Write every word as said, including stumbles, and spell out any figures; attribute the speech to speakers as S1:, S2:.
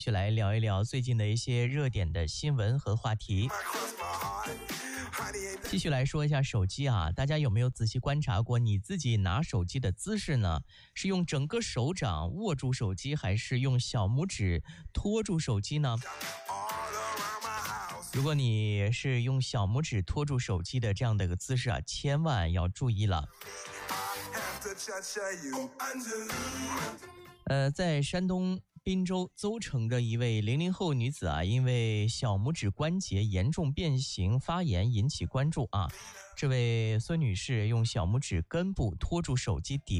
S1: 去来聊一聊最近的一些热点的新闻和话题。继续来说一下手机啊，大家有没有仔细观察过你自己拿手机的姿势呢？是用整个手掌握住手机，还是用小拇指托住手机呢？如果你是用小拇指托住手机的这样的一个姿势啊，千万要注意了。呃，在山东滨州邹城的一位零零后女子啊，因为小拇指关节严重变形发炎引起关注啊。这位孙女士用小拇指根部托住手机底